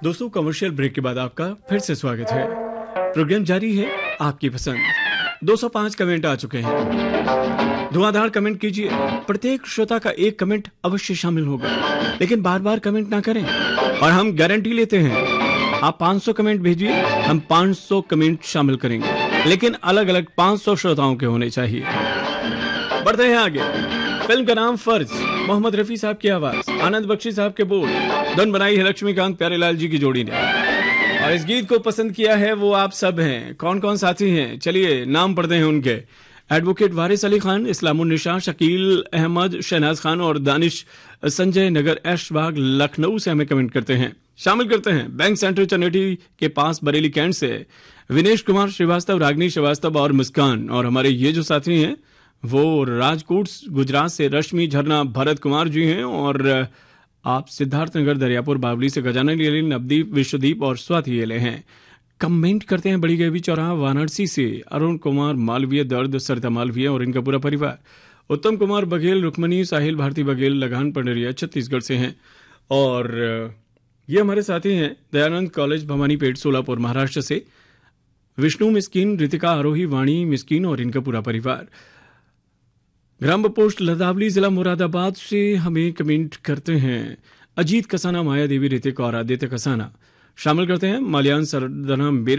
दोस्तों, commercial break के बाद आपका फिर से स्वागत है। प्रोग्राम जारी है आपकी पसंद। 205 कमेंट आ चुके हैं। धुआंधार कमेंट कीजिए। प्रत्येक श्रोता का एक कमेंट अवश्य शामिल होगा, लेकिन बार बार कमेंट ना करें। और हम गारंटी लेते हैं, आप 500 कमेंट भेजिए, हम 500 कमेंट शामिल करेंगे, लेकिन अलग अलग 500 श्रोताओं के होने चाहिए। बढ़ते हैं आगे। फिल्म का नाम फर्ज, मोहम्मद रफी साहब की आवाज, आनंद बख्शी साहब के बोल, धुन बनाई है लक्ष्मीकांत प्यारेलाल जी की जोड़ी ने। और इस गीत को पसंद किया है वो आप सब हैं। कौन कौन साथी हैं, चलिए नाम पढ़ते हैं उनके। एडवोकेट वारिस अली खान, इस्लामुन्निसा, शकील अहमद, शहनाज खान और दानिश संजय नगर ऐशबाग लखनऊ से हमें कमेंट करते हैं। शामिल करते हैं बैंक सेंटर चनेटी के पास बरेली कैंट से विनेश कुमार श्रीवास्तव, रागनी श्रीवास्तव और मुस्कान। और हमारे ये जो साथी हैं वो राजकोट गुजरात से रश्मि, झरना, भरत कुमार जी हैं। और आप सिद्धार्थनगर, दरियापुर, बावली से गजानन अली, नवदीप, विश्वदीप और स्वाति एले हैं। कमेंट करते हैं बड़ी गैवी चौराहा वाराणसी से अरुण कुमार मालवीय, दर्द सरिता मालवीय और इनका पूरा परिवार। उत्तम कुमार बघेल, रुक्मणी, साहिल भारती बघेल, लगान पंडरिया छत्तीसगढ़ से हैं। और ये हमारे साथी हैं दयानंद कॉलेज, भवानीपेट, सोलापुर, महाराष्ट्र से विष्णु मिस्किन, रितिका आरोही, वाणी मिस्किन और इनका पूरा परिवार। ग्राम पोस्ट लदावली, जिला मुरादाबाद से हमें कमेंट करते हैं अजीत कसाना, माया देवी, ऋतिक और आदित्य कसाना। शामिल करते हैं माल्यान सरदना